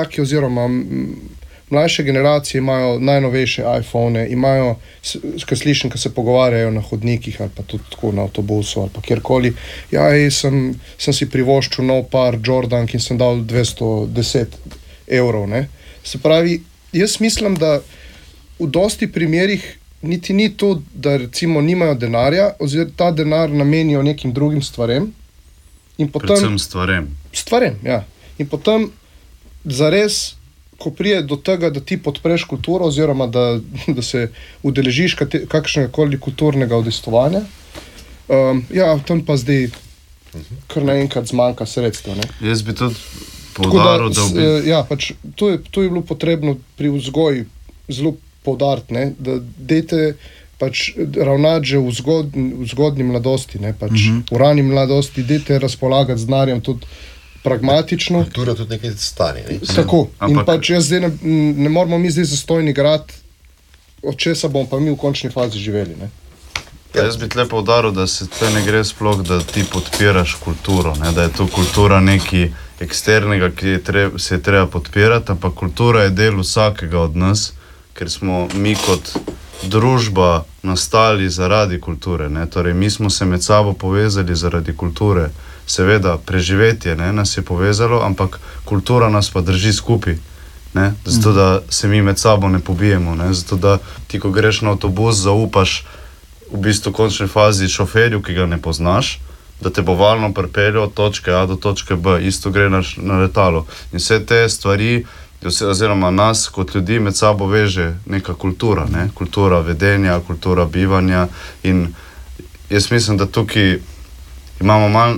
dijaki oziroma mlajše generacije imajo najnovejše iPhone, imajo, ko slišim, ko se pogovarjajo na hodnikih ali pa tudi tako na avtobusu ali pa kjerkoli, sem si privoščil nov par Jordan, ki sem dal 210 evrov, ne. Se pravi, jaz mislim, da v dosti primerih niti ni to, da recimo nimajo denarja, oziroma ta denar namenijo nekim drugim stvarem. In potem, predvsem stvarem. Ja. In potem zares, ko prije do tega, da ti podpreš kulturo oziroma da se udeležiš kakšnega koli kulturnega udejstovanja, tam pa zdaj kar naenkrat zmanjka sredstva. Ne. Jaz bi tudi poudaril, to je bilo potrebno pri vzgoji zelo poudariti, ne, da dejte pač ravnati že v zgodnji mladosti, ne, pač v rani mladosti, dejte razpolagati z denarjem tudi pragmatično. Kultura tudi nekaj stane. Ne? Tako. In pač jaz zdaj ne moramo mi zdaj zastojni grad, od česa bomo pa mi v končni fazi živeli. Ne? Jaz bi tle poudaril, da se tle ne gre sploh, da ti podpiraš kulturo, ne? Da je to kultura nekaj eksternega, ki se je treba podpirati, ampak kultura je del vsakega od nas, ker smo mi kot družba nastali zaradi kulture, ne? Torej, mi smo se med sabo povezali zaradi kulture. Seveda, preživetje, ne, nas je povezalo, ampak kultura nas pa drži skupaj, ne, zato da se mi med sabo ne pobijemo, ne, zato da ti, ko greš na avtobus, zaupaš v bistvu v končni fazi šoferju, ki ga ne poznaš, da te bo varno pripeljal od točke A do točke B, isto gre na letalo. In vse te stvari, oziroma nas kot ljudi med sabo veže neka kultura, ne, kultura vedenja, kultura bivanja in jaz mislim, da tukaj imamo malo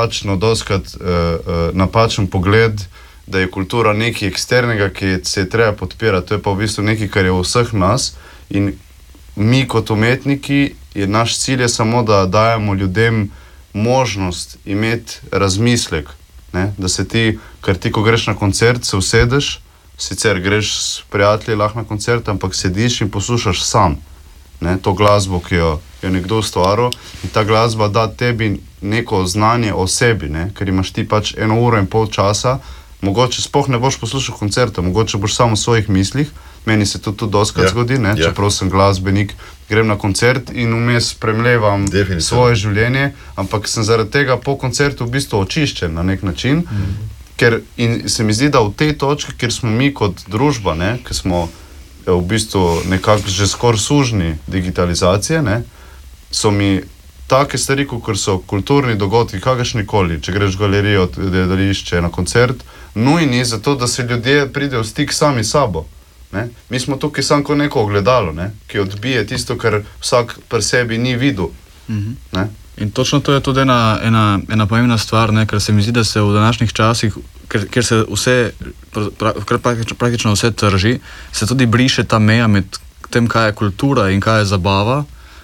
napačen pogled, da je kultura nekaj eksternega, ki se je treba podpirati. To je pa v bistvu nekaj, kar je v vseh nas in mi kot umetniki, naš cilj je samo, da dajemo ljudem možnost imeti razmislek, ne? Da se ti, ker ti, ko greš na koncert, se usedeš, sicer greš s prijatelji lahko na koncert, ampak sediš in poslušaš sam, ne? To glasbo, ki jo nekdo ustvaril in ta glasba da tebi neko znanje o sebi, ne? Ker imaš ti pač 1 uro in pol časa, mogoče sploh ne boš poslušal koncerta, mogoče boš samo v svojih mislih, meni se to tudi dostikrat zgodi, ne? Čeprav sem glasbenik, grem na koncert in vmes premlevam svoje življenje, ampak sem zaradi tega po koncertu v bistvu očiščen na nek način, ker in se mi zdi, da v tej točki, ker smo mi kot družba, ne? Ker smo v bistvu nekako že skoraj sužnji digitalizacije, ne? So mi take stvari, kot so kulturni dogodki, kakršnikoli, če greš v galerijo, gledališče, na koncert, nujni zato, da se ljudje pridejo v stik sami sabo. Ne? Mi smo tukaj samo kot neko ogledalo, ne? Ki odbije tisto, kar vsak pri sebi ni videl. Ne? In točno to je tudi ena pomembna stvar, ne? Ker se mi zdi, da se v današnjih časih, ker se vse, praktično vse trži, se tudi briše ta meja med tem, kaj je kultura in kaj je zabava.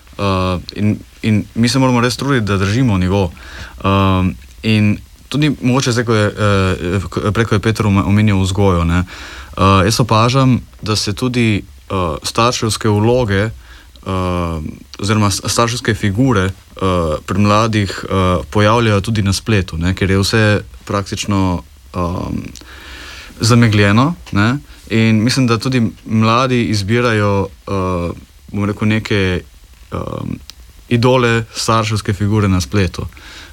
In mi se moramo res truditi, da držimo nivo. In tudi mogoče zdaj, ko je Peter omenil vzgojo, ne, jaz opažam, da se tudi starševske vloge oziroma starševske figure pri mladih pojavljajo tudi na spletu, ne, ker je vse praktično zamegljeno, ne, in mislim, da tudi mladi izbirajo, bom rekel, neke idole starševske figure na spletu.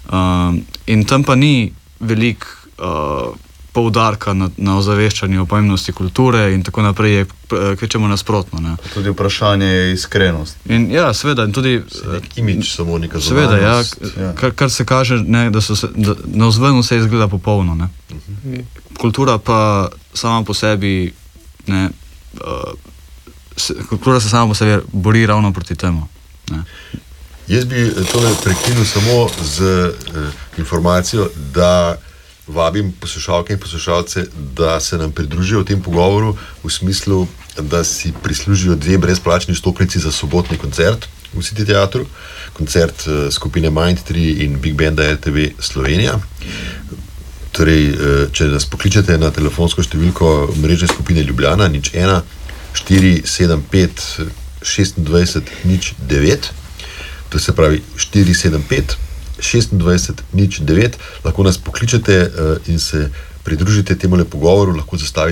In tam pa ni velik poudarka na ozaveščanju o pomembnosti kulture in tako naprej, kvečemo nasprotno. Ne. Tudi vprašanje je iskrenost. In ja, seveda, in tudi imidž samo neka zunanjost. Seveda, ja, kar se kaže, ne, da navzven vse izgleda popolno. Ne. Kultura pa sama po sebi, ne, kultura se sama po sebi bori ravno proti temu. Ne. Jaz bi tole prekinil samo z informacijo, da vabim poslušalke in poslušalce, da se nam pridružijo v tem pogovoru v smislu, da si prislužijo 2 brezplačni vstopnici za sobotni koncert v City teatru, koncert skupine Mindtree in Big Banda RTV Slovenija. Torej, če nas pokličete na telefonsko številko mrežne skupine Ljubljana 01 475 26 09, to se pravi 475 26 09, lahko nas pokličete in se pridružite temule pogovoru, lahko zastavite